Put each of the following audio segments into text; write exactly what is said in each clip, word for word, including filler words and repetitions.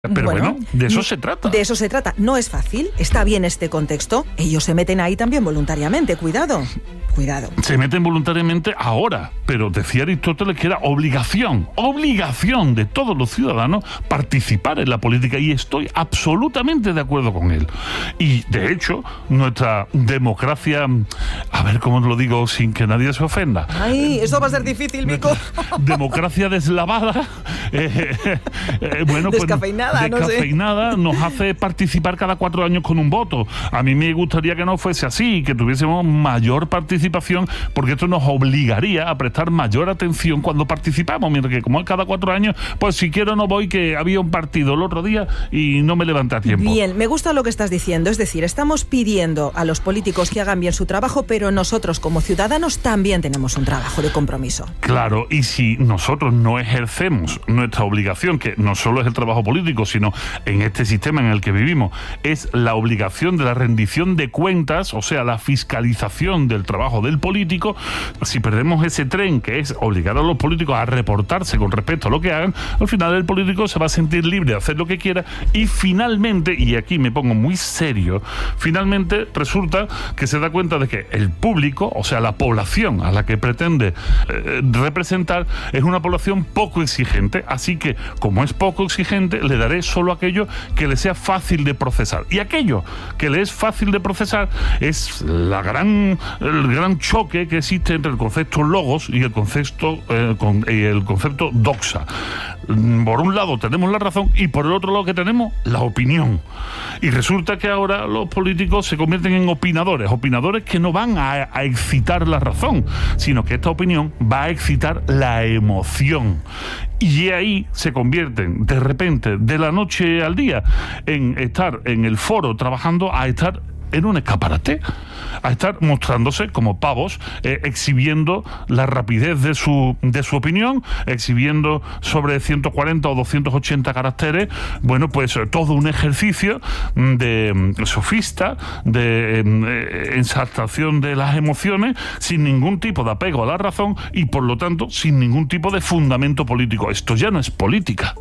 Pero bueno, bueno, de eso se trata. De eso se trata. No es fácil. Está bien este contexto. Ellos se meten ahí también voluntariamente. Cuidado. Cuidado. Se meten voluntariamente ahora, pero decía Aristóteles que era obligación, obligación de todos los ciudadanos participar en la política, y estoy absolutamente de acuerdo con él. Y de hecho, nuestra democracia, a ver cómo lo digo sin que nadie se ofenda. Ay, eso va a ser difícil, Mico. Democracia deslavada, eh, eh, bueno, descafeinada, pues, descafeinada, no sé. Nos hace participar cada cuatro años con un voto. A mí me gustaría que no fuese así, que tuviésemos mayor participación, porque esto nos obligaría a prestar mayor atención cuando participamos, mientras que como es cada cuatro años, pues si quiero no voy, que había un partido el otro día y no me levanté a tiempo. Bien, me gusta lo que estás diciendo, es decir, estamos pidiendo a los políticos que hagan bien su trabajo, pero nosotros como ciudadanos también tenemos un trabajo de compromiso. Claro, y si nosotros no ejercemos nuestra obligación, que no solo es el trabajo político, sino en este sistema en el que vivimos, es la obligación de la rendición de cuentas, o sea, la fiscalización del trabajo del político. Si perdemos ese tren, que es obligar a los políticos a reportarse con respecto a lo que hagan, al final el político se va a sentir libre de hacer lo que quiera, y finalmente, y aquí me pongo muy serio, finalmente resulta que se da cuenta de que el público, o sea, la población a la que pretende eh, representar, es una población poco exigente, así que como es poco exigente, le daré solo aquello que le sea fácil de procesar, y aquello que le es fácil de procesar es la gran el gran choque que existe entre el concepto logos y el concepto eh, con, y el concepto doxa. Por un lado tenemos la razón y por el otro lado que tenemos la opinión, y resulta que ahora los políticos se convierten en opinadores opinadores que no van a, a excitar la razón, sino que esta opinión va a excitar la emoción, y ahí se convierten de repente, de la noche al día, en estar en el foro trabajando a estar en un escaparate, a estar mostrándose como pavos, eh, exhibiendo la rapidez de su de su opinión, exhibiendo sobre ciento cuarenta o doscientos ochenta caracteres, bueno, pues todo un ejercicio de sofista, de eh, exaltación de las emociones, sin ningún tipo de apego a la razón y por lo tanto sin ningún tipo de fundamento político. Esto ya no es política.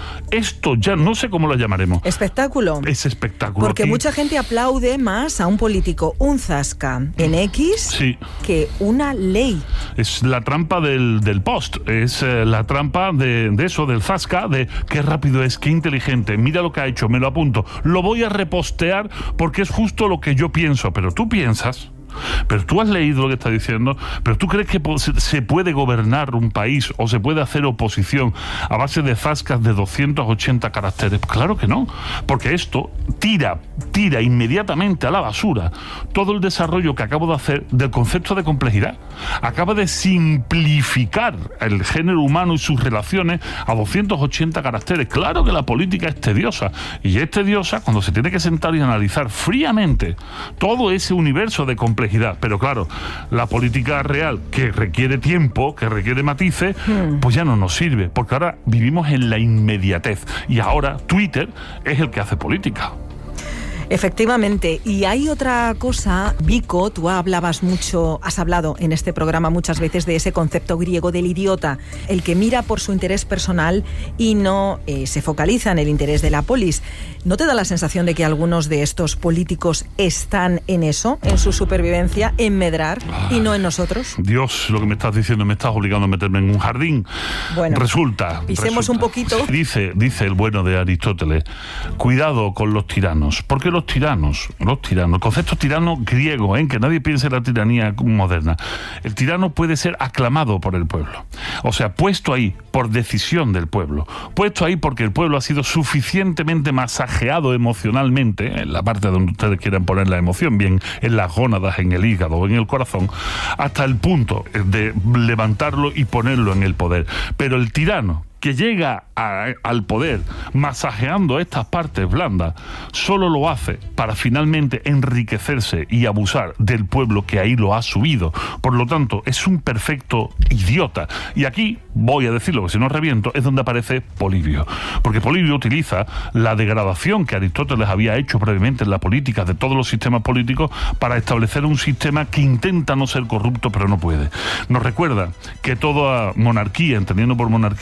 Esto ya no sé cómo lo llamaremos. Espectáculo. Es espectáculo. Porque aquí mucha gente aplaude más a un político un zasca en X sí. que una ley. Es la trampa del, del post, es eh, la trampa de, de eso, del zasca, de qué rápido es, qué inteligente, mira lo que ha hecho, me lo apunto, lo voy a repostear porque es justo lo que yo pienso, pero tú piensas... Pero tú has leído lo que está diciendo, pero tú crees que se puede gobernar un país o se puede hacer oposición a base de zascas de doscientos ochenta caracteres. Claro que no, porque esto tira, tira inmediatamente a la basura todo el desarrollo que acabo de hacer del concepto de complejidad. Acaba de simplificar el género humano y sus relaciones a doscientos ochenta caracteres. Claro que la política es tediosa, y es tediosa cuando se tiene que sentar y analizar fríamente todo ese universo de complejidad. Pero claro, la política real, que requiere tiempo, que requiere matices, hmm. pues ya no nos sirve, porque ahora vivimos en la inmediatez, y ahora Twitter es el que hace política. Efectivamente, y hay otra cosa, Vico, tú hablabas mucho, has hablado en este programa muchas veces de ese concepto griego del idiota, el que mira por su interés personal y no eh, se focaliza en el interés de la polis. ¿No te da la sensación de que algunos de estos políticos están en eso, en su supervivencia, en medrar, y no en nosotros? Dios, lo que me estás diciendo, me estás obligando a meterme en un jardín. Bueno, resulta, pisemos resulta. un poquito. Dice, dice el bueno de Aristóteles, cuidado con los tiranos, porque los tiranos, los tiranos, el concepto tirano griego, ¿eh? Que nadie piense en la tiranía moderna. El tirano puede ser aclamado por el pueblo, o sea, puesto ahí por decisión del pueblo, puesto ahí porque el pueblo ha sido suficientemente masajeado emocionalmente, en la parte donde ustedes quieran poner la emoción, bien en las gónadas, en el hígado o en el corazón, hasta el punto de levantarlo y ponerlo en el poder. Pero el tirano que llega a, al poder masajeando estas partes blandas, solo lo hace para finalmente enriquecerse y abusar del pueblo que ahí lo ha subido. Por lo tanto, es un perfecto idiota. Y aquí, voy a decirlo, que si no reviento, es donde aparece Polibio. Porque Polibio utiliza la degradación que Aristóteles había hecho previamente en la política de todos los sistemas políticos para establecer un sistema que intenta no ser corrupto, pero no puede. Nos recuerda que toda monarquía, entendiendo por monarquía el gobierno,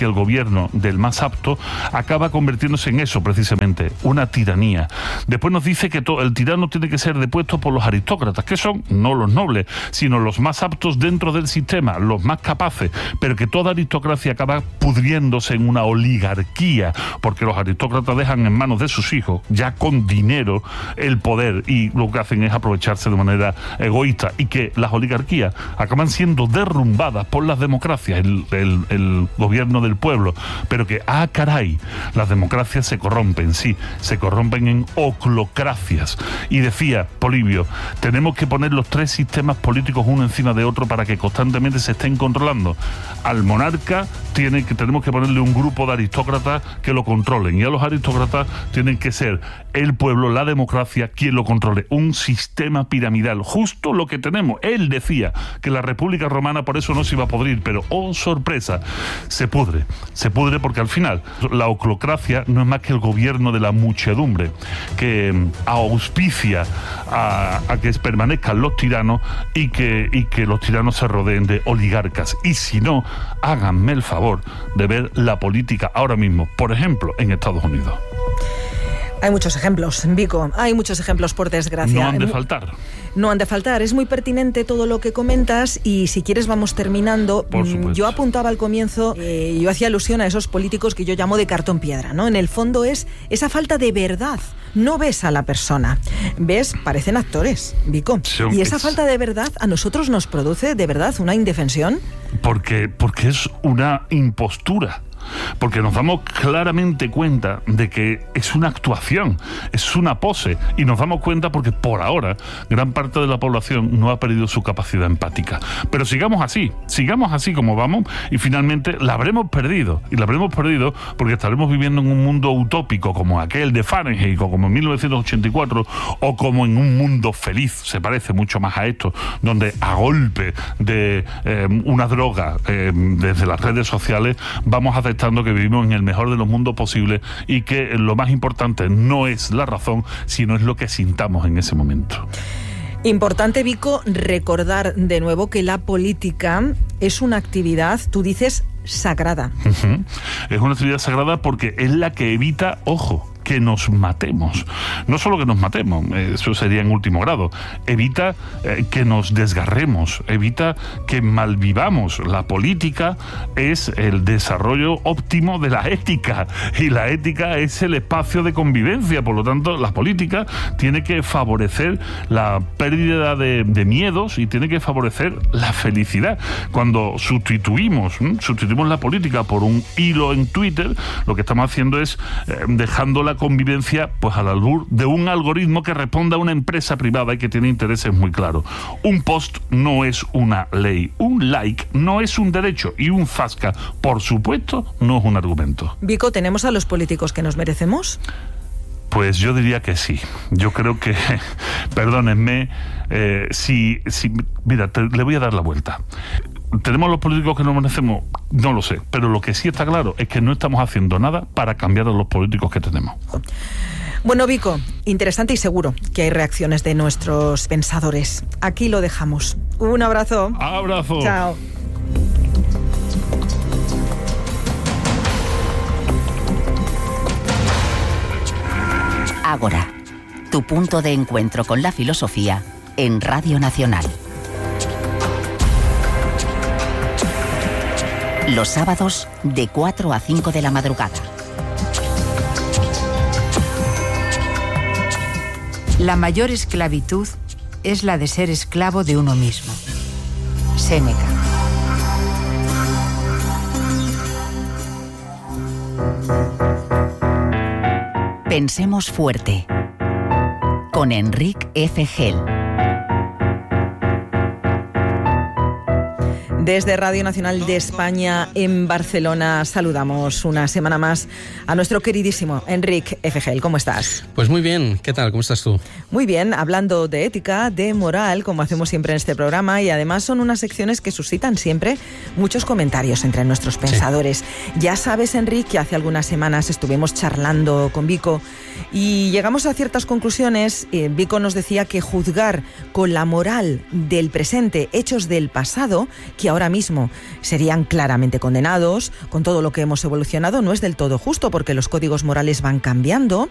gobierno del más apto acaba convirtiéndose en eso precisamente, una tiranía. Después nos dice que todo, el tirano tiene que ser depuesto por los aristócratas, que son no los nobles, sino los más aptos dentro del sistema, los más capaces, pero que toda aristocracia acaba pudriéndose en una oligarquía, porque los aristócratas dejan en manos de sus hijos, ya con dinero, el poder, y lo que hacen es aprovecharse de manera egoísta, y que las oligarquías acaban siendo derrumbadas por las democracias, el, el, el gobierno del pueblo, pero que, ah, caray, las democracias se corrompen, sí, se corrompen en oclocracias. Y decía Polibio, tenemos que poner los tres sistemas políticos uno encima de otro para que constantemente se estén controlando. Al monarca tiene que, tenemos que ponerle un grupo de aristócratas que lo controlen, y a los aristócratas tienen que ser el pueblo, la democracia, quien lo controle. Un sistema piramidal, justo lo que tenemos. Él decía que la República Romana por eso no se iba a pudrir, pero oh sorpresa, se pudre, se pudre porque al final la oclocracia no es más que el gobierno de la muchedumbre, que auspicia a, a que permanezcan los tiranos y que, y que los tiranos se rodeen de oligarcas. Y si no, háganme el favor de ver la política ahora mismo, por ejemplo, en Estados Unidos. Hay muchos ejemplos, Vico, hay muchos ejemplos, por desgracia. No han de faltar. No han de faltar, es muy pertinente todo lo que comentas, y si quieres vamos terminando. Por supuesto. Yo apuntaba al comienzo, eh, yo hacía alusión a esos políticos que yo llamo de cartón piedra, ¿no? En el fondo es esa falta de verdad. No ves a la persona, ves, parecen actores, Vico. Sí, y esa falta de verdad a nosotros nos produce de verdad una indefensión. Porque, porque es una impostura. Porque nos damos claramente cuenta de que es una actuación, es una pose, y nos damos cuenta porque por ahora gran parte de la población no ha perdido su capacidad empática. Pero sigamos así, sigamos así como vamos, y finalmente la habremos perdido, y la habremos perdido porque estaremos viviendo en un mundo utópico como aquel de Fahrenheit, o como en mil novecientos ochenta y cuatro, o como en un mundo feliz, se parece mucho más a esto, donde a golpe de eh, una droga eh, desde las redes sociales vamos a aceptando que vivimos en el mejor de los mundos posibles, y que lo más importante no es la razón, sino es lo que sintamos en ese momento. Importante, Vico, recordar de nuevo que la política es una actividad, tú dices, sagrada. Uh-huh. Es una actividad sagrada porque es la que evita, ojo, que nos matemos. No solo que nos matemos, eso sería en último grado, evita eh, que nos desgarremos, evita que malvivamos. La política es el desarrollo óptimo de la ética, y la ética es el espacio de convivencia. Por lo tanto, la política tiene que favorecer la pérdida de, de miedos, y tiene que favorecer la felicidad. Cuando sustituimos, ¿eh? sustituimos la política por un hilo en Twitter, lo que estamos haciendo es eh, dejando la convivencia pues al albur de un algoritmo que responde a una empresa privada y que tiene intereses muy claros. Un post no es una ley, un like no es un derecho, y un zasca, por supuesto, no es un argumento. Vico, ¿tenemos a los políticos que nos merecemos? Pues yo diría que sí. Yo creo que, perdónenme, eh, si, si, mira, te, le voy a dar la vuelta. ¿Tenemos los políticos que nos merecemos? No lo sé, pero lo que sí está claro es que no estamos haciendo nada para cambiar a los políticos que tenemos. Bueno, Vico, interesante, y seguro que hay reacciones de nuestros pensadores. Aquí lo dejamos. Un abrazo. Abrazo. Chao. Ágora, tu punto de encuentro con la filosofía en Radio Nacional. Los sábados de cuatro a cinco de la madrugada. La mayor esclavitud es la de ser esclavo de uno mismo. Séneca. Pensemos fuerte. Con Enric F. Gel. Desde Radio Nacional de España en Barcelona saludamos una semana más a nuestro queridísimo Enric F. Gel. ¿Cómo estás? Pues muy bien. ¿Qué tal? ¿Cómo estás tú? Muy bien, hablando de ética, de moral, como hacemos siempre en este programa, y además son unas secciones que suscitan siempre muchos comentarios entre nuestros pensadores. Sí. Ya sabes, Enric, que hace algunas semanas estuvimos charlando con Vico Y llegamos a ciertas conclusiones. Eh, Vico nos decía que juzgar con la moral del presente hechos del pasado, que ahora mismo serían claramente condenados, con todo lo que hemos evolucionado, no es del todo justo, porque los códigos morales van cambiando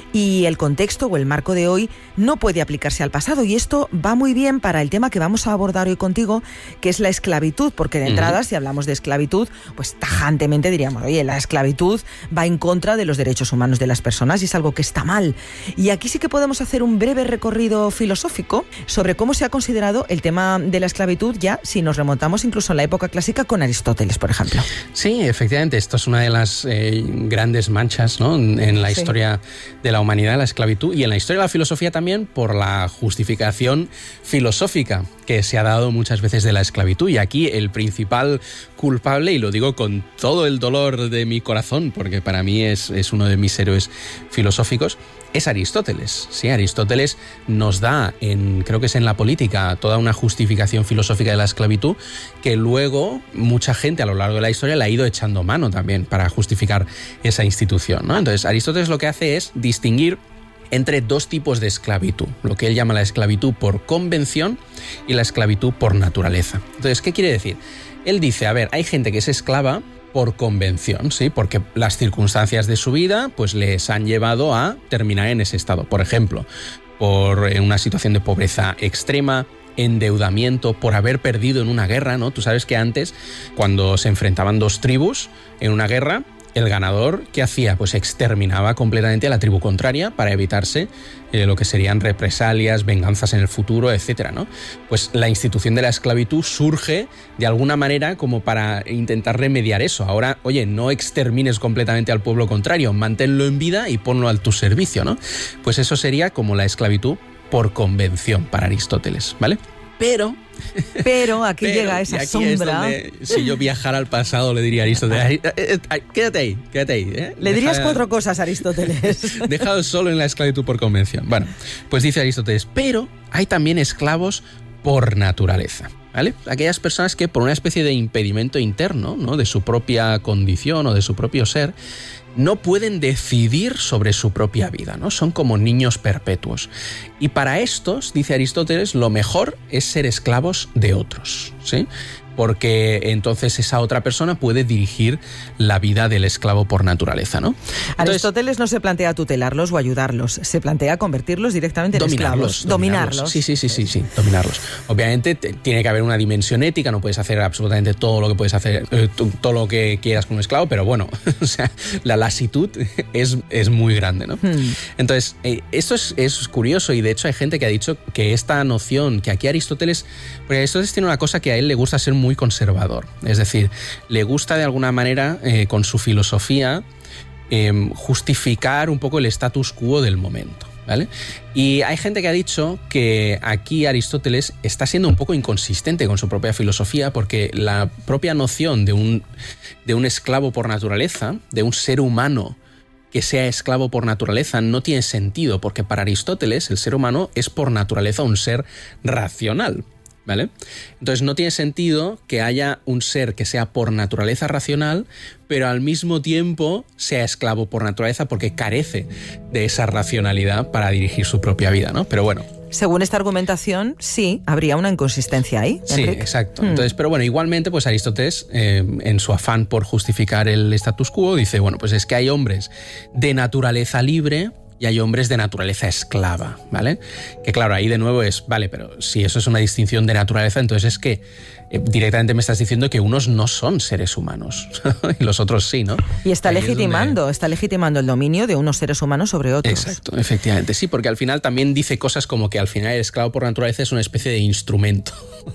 y el contexto o el marco de hoy no puede aplicarse al pasado. Y esto va muy bien para el tema que vamos a abordar hoy contigo, que es la esclavitud, porque de entrada, uh-huh. si hablamos de esclavitud, pues tajantemente diríamos, oye, la esclavitud va en contra de los derechos humanos de las personas y es algo que está mal. Y aquí sí que podemos hacer un breve recorrido filosófico sobre cómo se ha considerado el tema de la esclavitud ya si nos remontamos incluso a la época clásica con Aristóteles, por ejemplo. Sí, efectivamente, esto es una de las eh, grandes manchas, ¿no?, en la sí. historia de la humanidad, la esclavitud, y en la historia de la filosofía también por la justificación filosófica que se ha dado muchas veces de la esclavitud. Y aquí el principal culpable, y lo digo con todo el dolor de mi corazón, porque para mí es, es uno de mis héroes filosóficos, es Aristóteles. Sí, Aristóteles nos da, en, creo que es en La Política, toda una justificación filosófica de la esclavitud que luego mucha gente a lo largo de la historia le ha ido echando mano también para justificar esa institución, ¿no? Entonces, Aristóteles lo que hace es distinguir entre dos tipos de esclavitud, lo que él llama la esclavitud por convención y la esclavitud por naturaleza. Entonces, ¿qué quiere decir? Él dice, a ver, hay gente que es esclava por convención, ¿sí? Porque las circunstancias de su vida pues les han llevado a terminar en ese estado. Por ejemplo, por una situación de pobreza extrema, endeudamiento, por haber perdido en una guerra, ¿no? Tú sabes que antes, cuando se enfrentaban dos tribus en una guerra, el ganador, ¿qué hacía? Pues exterminaba completamente a la tribu contraria para evitarse eh, lo que serían represalias, venganzas en el futuro, etcétera, ¿no? Pues la institución de la esclavitud surge de alguna manera como para intentar remediar eso. Ahora, oye, no extermines completamente al pueblo contrario, manténlo en vida y ponlo a tu servicio, ¿no? Pues eso sería como la esclavitud por convención para Aristóteles, ¿vale? Pero... Pero aquí pero, llega esa aquí sombra. Es donde, si yo viajara al pasado, le diría a Aristóteles, quédate ahí, quédate ahí. ¿eh? Le dirías Deja, cuatro cosas a Aristóteles. Dejado solo en la esclavitud por convención. Bueno, pues dice Aristóteles, pero hay también esclavos por naturaleza, ¿vale? Aquellas personas que por una especie de impedimento interno, ¿no?, de su propia condición o de su propio ser, no pueden decidir sobre su propia vida, ¿no? Son como niños perpetuos. Y para estos, dice Aristóteles, lo mejor es ser esclavos de otros, ¿sí? Porque entonces esa otra persona puede dirigir la vida del esclavo por naturaleza, ¿no? Entonces, Aristóteles no se plantea tutelarlos o ayudarlos, se plantea convertirlos directamente en dominarlos, esclavos. Dominarlos. dominarlos. Sí, sí, sí, sí, sí, dominarlos. Obviamente te, tiene que haber una dimensión ética, no puedes hacer absolutamente todo lo que puedes hacer, eh, todo lo que quieras con un esclavo, pero bueno, o sea, la lasitud es, es muy grande, ¿no? Hmm. Entonces, eh, esto es, es curioso y de hecho hay gente que ha dicho que esta noción, que aquí Aristóteles, porque Aristóteles tiene una cosa que a él le gusta ser muy muy conservador, es decir, le gusta de alguna manera eh, con su filosofía eh, justificar un poco el status quo del momento, ¿vale? Y hay gente que ha dicho que aquí Aristóteles está siendo un poco inconsistente con su propia filosofía porque la propia noción de un, de un esclavo por naturaleza, de un ser humano que sea esclavo por naturaleza, no tiene sentido, porque para Aristóteles el ser humano es por naturaleza un ser racional, ¿vale? Entonces no tiene sentido que haya un ser que sea por naturaleza racional, pero al mismo tiempo sea esclavo por naturaleza porque carece de esa racionalidad para dirigir su propia vida, ¿no? Pero bueno. Según esta argumentación, sí, habría una inconsistencia ahí, Sí, Enric. exacto. Hmm. Entonces, pero bueno, igualmente, pues Aristóteles, eh, en su afán por justificar el status quo, dice, bueno, pues es que hay hombres de naturaleza libre y hay hombres de naturaleza esclava, ¿vale? Que claro, ahí de nuevo es, vale, pero si eso es una distinción de naturaleza, entonces es que eh, directamente me estás diciendo que unos no son seres humanos y los otros sí, ¿no? Y está ahí legitimando, donde... está legitimando el dominio de unos seres humanos sobre otros. Exacto, efectivamente, sí, porque al final también dice cosas como que al final el esclavo por naturaleza es una especie de instrumento,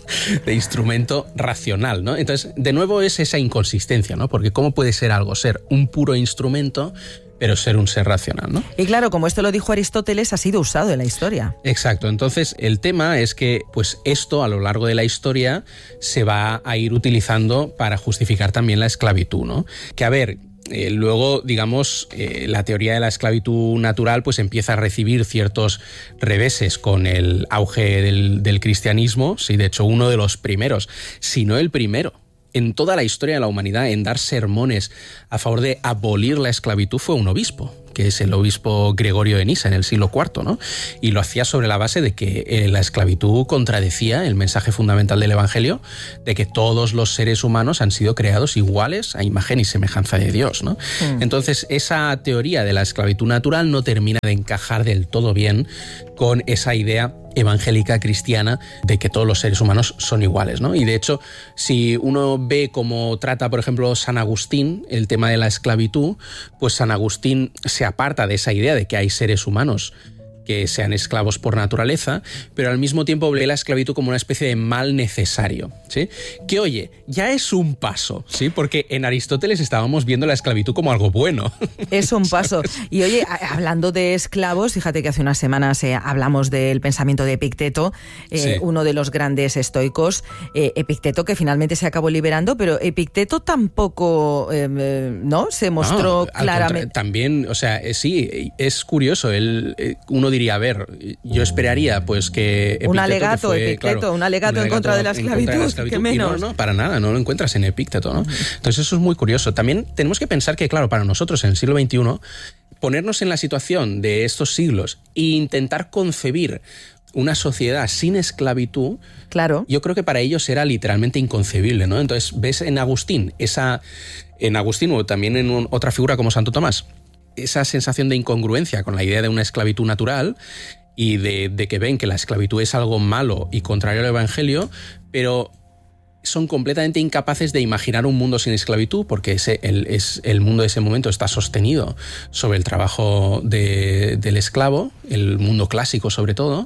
de instrumento racional, ¿no? Entonces, de nuevo es esa inconsistencia, ¿no? Porque ¿cómo puede ser algo ser un puro instrumento pero ser un ser racional, ¿no? Y claro, como esto lo dijo Aristóteles, ha sido usado en la historia. Exacto. Entonces, el tema es que pues esto a lo largo de la historia se va a ir utilizando para justificar también la esclavitud, ¿no? Que a ver, eh, luego, digamos, eh, la teoría de la esclavitud natural pues empieza a recibir ciertos reveses con el auge del, del cristianismo. Sí, de hecho, uno de los primeros, si no el primero, en toda la historia de la humanidad en dar sermones a favor de abolir la esclavitud fue un obispo, que es el obispo Gregorio de Nisa en el siglo cuarto, ¿no? Y lo hacía sobre la base de que eh, la esclavitud contradecía el mensaje fundamental del Evangelio de que todos los seres humanos han sido creados iguales a imagen y semejanza de Dios, ¿no? Mm. Entonces, esa teoría de la esclavitud natural no termina de encajar del todo bien con esa idea evangélica cristiana de que todos los seres humanos son iguales, ¿no? Y de hecho, si uno ve cómo trata, por ejemplo, San Agustín el tema de la esclavitud, pues San Agustín se aparta de esa idea de que hay seres humanos que sean esclavos por naturaleza, pero al mismo tiempo ve la esclavitud como una especie de mal necesario, ¿sí? Que, oye, ya es un paso, ¿sí? Porque en Aristóteles estábamos viendo la esclavitud como algo bueno. Es un paso. Y, oye, hablando de esclavos, fíjate que hace unas semanas eh, hablamos del pensamiento de Epicteto, eh, sí. uno de los grandes estoicos, eh, Epicteto, que finalmente se acabó liberando, pero Epicteto tampoco, eh, ¿no? Se mostró no, claramente... También, o sea, eh, sí, es curioso, él, eh, uno diría, a ver, yo esperaría pues que Epicteto, un alegato, que fue, Epicteto, claro, un alegato, un alegato en contra de la esclavitud, la esclavitud que menos. Y no, no, para nada, no lo encuentras en Epicteto, ¿no? Entonces eso es muy curioso. También tenemos que pensar que, claro, para nosotros en el siglo veintiuno, ponernos en la situación de estos siglos e intentar concebir una sociedad sin esclavitud, claro, yo creo que para ellos era literalmente inconcebible, ¿no? Entonces ves en Agustín, esa, en Agustín o también en un, otra figura como Santo Tomás, esa sensación de incongruencia con la idea de una esclavitud natural y de, de que ven que la esclavitud es algo malo y contrario al Evangelio, pero son completamente incapaces de imaginar un mundo sin esclavitud, porque ese, el, es, el mundo de ese momento está sostenido sobre el trabajo de, del esclavo, el mundo clásico sobre todo,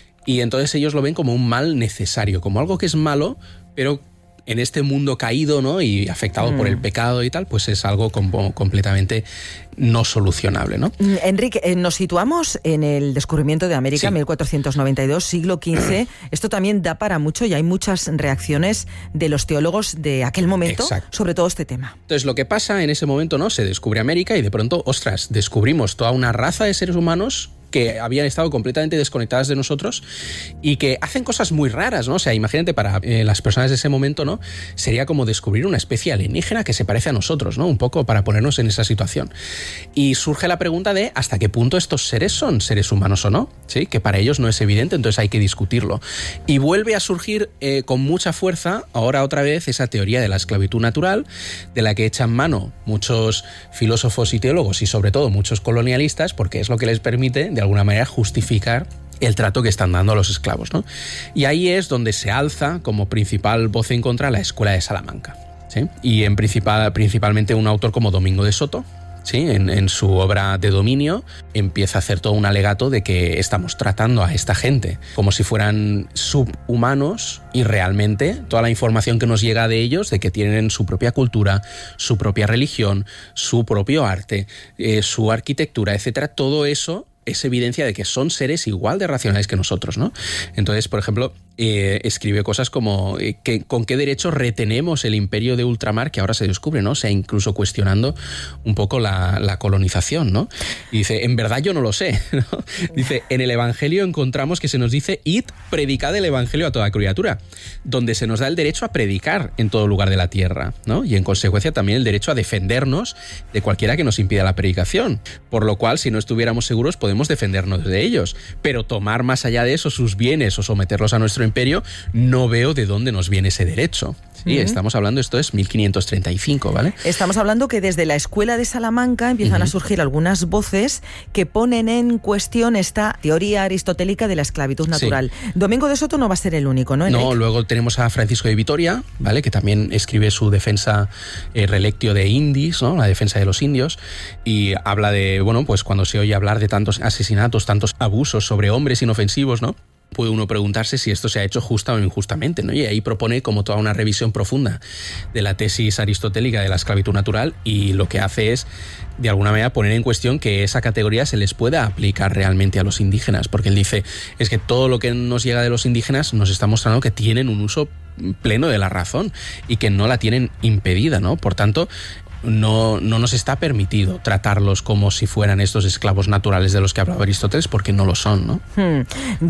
y entonces ellos lo ven como un mal necesario, como algo que es malo, pero en este mundo caído, ¿no? Y afectado mm. por el pecado y tal, pues es algo como completamente no solucionable, ¿no? Enrique, eh, nos situamos en el descubrimiento de América, sí. mil cuatrocientos noventa y dos, siglo quince. Esto también da para mucho y hay muchas reacciones de los teólogos de aquel momento, exacto, sobre todo este tema. Entonces, lo que pasa en ese momento, ¿no? Se descubre América y de pronto, ostras, descubrimos toda una raza de seres humanos que habían estado completamente desconectadas de nosotros y que hacen cosas muy raras, ¿no? O sea, imagínate, para eh, las personas de ese momento, ¿no? Sería como descubrir una especie alienígena que se parece a nosotros, ¿no? Un poco para ponernos en esa situación. Y surge la pregunta de hasta qué punto estos seres son seres humanos o no, ¿sí? Que para ellos no es evidente, entonces hay que discutirlo. Y vuelve a surgir eh, con mucha fuerza, ahora otra vez, esa teoría de la esclavitud natural, de la que echan mano muchos filósofos y teólogos y sobre todo muchos colonialistas, porque es lo que les permite, de de alguna manera, justificar el trato que están dando a los esclavos, ¿no? Y ahí es donde se alza como principal voz en contra la Escuela de Salamanca, ¿sí? Y en principal, principalmente un autor como Domingo de Soto, ¿sí? En, en su obra de Dominio empieza a hacer todo un alegato de que estamos tratando a esta gente como si fueran subhumanos y realmente toda la información que nos llega de ellos, de que tienen su propia cultura, su propia religión, su propio arte, eh, su arquitectura, etcétera, todo eso es evidencia de que son seres igual de racionales que nosotros, ¿no? Entonces, por ejemplo, eh, escribe cosas como eh, que, con qué derecho retenemos el imperio de ultramar que ahora se descubre, ¿no? O sea, incluso cuestionando un poco la, la colonización, ¿no? Y dice, en verdad yo no lo sé, ¿no? Dice, en el Evangelio encontramos que se nos dice, id, predicad el Evangelio a toda criatura, donde se nos da el derecho a predicar en todo lugar de la tierra, ¿no? Y en consecuencia también el derecho a defendernos de cualquiera que nos impida la predicación, por lo cual, si no estuviéramos seguros, podemos defendernos de ellos, pero tomar más allá de eso sus bienes o someterlos a nuestro imperio, no veo de dónde nos viene ese derecho. Sí, uh-huh. Estamos hablando, esto es mil quinientos treinta y cinco, ¿vale? Estamos hablando que desde la Escuela de Salamanca empiezan uh-huh. a surgir algunas voces que ponen en cuestión esta teoría aristotélica de la esclavitud natural. Sí. Domingo de Soto no va a ser el único, ¿no, Enrique? No, luego tenemos a Francisco de Vitoria, ¿vale? Que también escribe su defensa eh, relectio de Indis, ¿no? La defensa de los indios, y habla de, bueno, pues cuando se oye hablar de tantos asesinatos, tantos abusos sobre hombres inofensivos, ¿no? Puede uno preguntarse si esto se ha hecho justa o injustamente, ¿no? Y ahí propone como toda una revisión profunda de la tesis aristotélica de la esclavitud natural, y lo que hace es, de alguna manera, poner en cuestión que esa categoría se les pueda aplicar realmente a los indígenas, porque él dice, es que todo lo que nos llega de los indígenas nos está mostrando que tienen un uso pleno de la razón y que no la tienen impedida, ¿no? Por tanto, no, no nos está permitido tratarlos como si fueran estos esclavos naturales de los que hablaba Aristóteles, porque no lo son, ¿no? Hmm.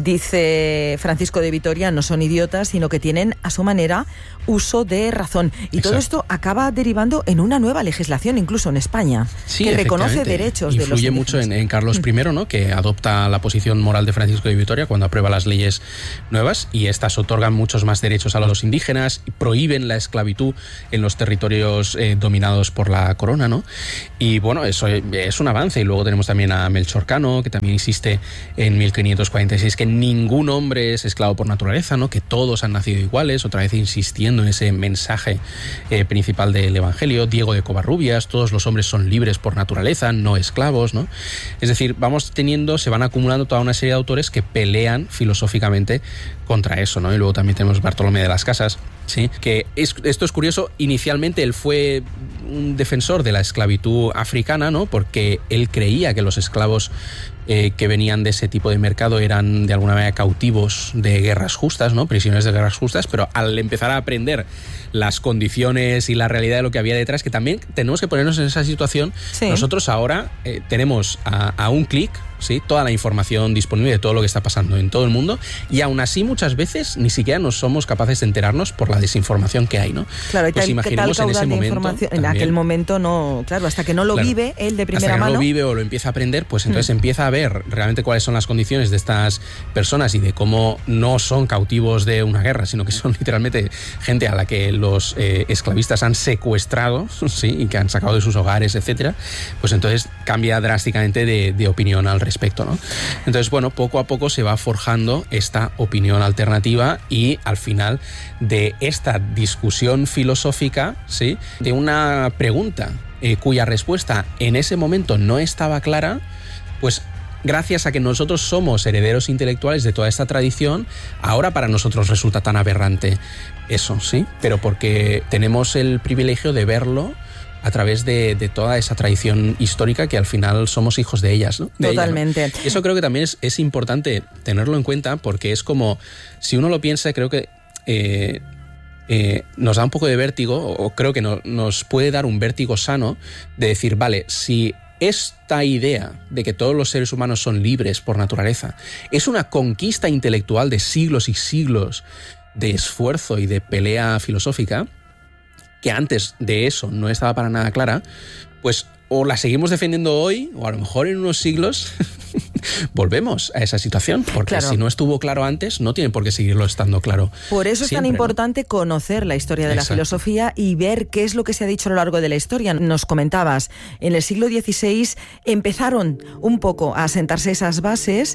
Dice Francisco de Vitoria, no son idiotas, sino que tienen a su manera uso de razón. Y Exacto. todo esto acaba derivando en una nueva legislación, incluso en España, sí, que reconoce derechos de los influye mucho en, en Carlos primero, ¿no? Que adopta la posición moral de Francisco de Vitoria cuando aprueba las leyes nuevas, y estas otorgan muchos más derechos a los indígenas, prohíben la esclavitud en los territorios eh, dominados por la corona, ¿no? Y bueno, eso es un avance. Y luego tenemos también a Melchor Cano, que también insiste en mil quinientos cuarenta y seis que ningún hombre es esclavo por naturaleza, ¿no? Que todos han nacido iguales, otra vez insistiendo en ese mensaje eh, principal del Evangelio. Diego de Covarrubias, todos los hombres son libres por naturaleza, no esclavos, ¿no? Es decir, vamos teniendo, se van acumulando toda una serie de autores que pelean filosóficamente contra eso, ¿no? Y luego también tenemos Bartolomé de las Casas, ¿sí? Que es, esto es curioso. Inicialmente él fue un defensor de la esclavitud africana, ¿no? Porque él creía que los esclavos eh, que venían de ese tipo de mercado eran de alguna manera cautivos de guerras justas, ¿no? Prisioneros de guerras justas, pero al empezar a aprender las condiciones y la realidad de lo que había detrás, que también tenemos que ponernos en esa situación. Sí. Nosotros ahora eh, tenemos a, a un clic, ¿sí? Toda la información disponible de todo lo que está pasando en todo el mundo, y aún así muchas veces ni siquiera nos somos capaces de enterarnos por la desinformación que hay, ¿no? Claro, y pues tal, imaginemos tal en ese momento información, en aquel momento no, claro, hasta que no lo claro, vive él de primera hasta que mano. no lo vive o lo empieza a aprender, pues entonces mm. empieza a ver realmente cuáles son las condiciones de estas personas y de cómo no son cautivos de una guerra, sino que son literalmente gente a la que los eh, esclavistas han secuestrado, sí, y que han sacado de sus hogares, etcétera. Pues entonces cambia drásticamente de, de opinión al respecto, ¿no? Entonces, bueno, poco a poco se va forjando esta opinión alternativa, y al final de esta discusión filosófica, ¿sí? De una pregunta eh, cuya respuesta en ese momento no estaba clara, pues gracias a que nosotros somos herederos intelectuales de toda esta tradición, ahora para nosotros resulta tan aberrante eso, ¿sí? Pero porque tenemos el privilegio de verlo a través de, de toda esa tradición histórica, que al final somos hijos de ellas, ¿no? De Totalmente. Ella, ¿no? Eso creo que también es, es importante tenerlo en cuenta, porque es como, si uno lo piensa, creo que eh, eh, nos da un poco de vértigo, o creo que no, nos puede dar un vértigo sano de decir, vale, si esta idea de que todos los seres humanos son libres por naturaleza es una conquista intelectual de siglos y siglos de esfuerzo y de pelea filosófica, que antes de eso no estaba para nada clara, pues o la seguimos defendiendo hoy, o a lo mejor en unos siglos volvemos a esa situación, porque claro, si no estuvo claro antes, no tiene por qué seguirlo estando claro. Por eso es siempre, tan importante, ¿no?, conocer la historia de Exacto. la filosofía y ver qué es lo que se ha dicho a lo largo de la historia. Nos comentabas, en el siglo dieciséis empezaron un poco a asentarse esas bases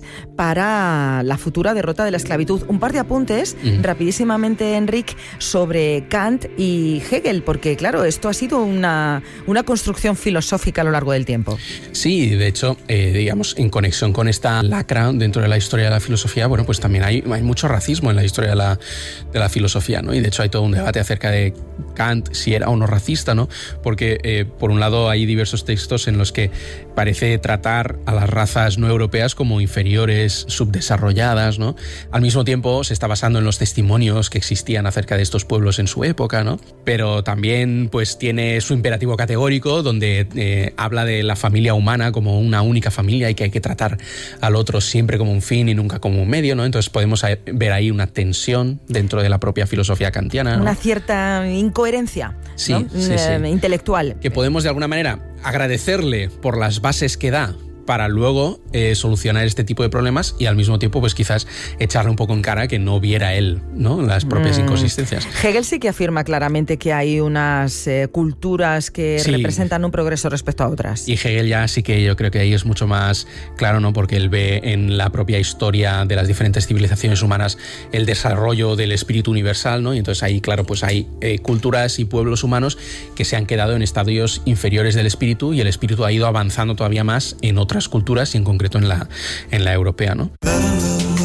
para la futura derrota de la esclavitud. Un par de apuntes, uh-huh. rapidísimamente, Enric, sobre Kant y Hegel, porque claro, esto ha sido una, una construcción filosófica a lo largo del tiempo. Sí, de hecho, eh, digamos, en conexión con esta lacra dentro de la historia de la filosofía, bueno, pues también hay, hay mucho racismo en la historia de la, de la filosofía, ¿no? Y de hecho hay todo un debate acerca de Kant, si era o no racista, ¿no? Porque, eh, por un lado, hay diversos textos en los que parece tratar a las razas no europeas como inferiores, subdesarrolladas, ¿no? Al mismo tiempo, se está basando en los testimonios que existían acerca de estos pueblos en su época, ¿no? Pero también, pues, tiene su imperativo categórico, donde eh, habla de la familia humana como una única familia y que hay que tratar al otro siempre como un fin y nunca como un medio, ¿no? Entonces podemos ver ahí una tensión dentro de la propia filosofía kantiana, ¿no? Una cierta incoherencia, sí, ¿no? sí, sí. intelectual. Que podemos de alguna manera agradecerle por las bases que da para luego eh, solucionar este tipo de problemas, y al mismo tiempo pues quizás echarle un poco en cara que no viera él, ¿no?, las propias mm. inconsistencias. Hegel sí que afirma claramente que hay unas eh, culturas que sí. representan un progreso respecto a otras. Y Hegel ya sí que yo creo que ahí es mucho más claro, ¿no?, porque él ve en la propia historia de las diferentes civilizaciones humanas el desarrollo del espíritu universal, ¿no? Y entonces ahí, claro, pues hay eh, culturas y pueblos humanos que se han quedado en estadios inferiores del espíritu, y el espíritu ha ido avanzando todavía más en otras culturas, y en concreto en la, en la europea, ¿no?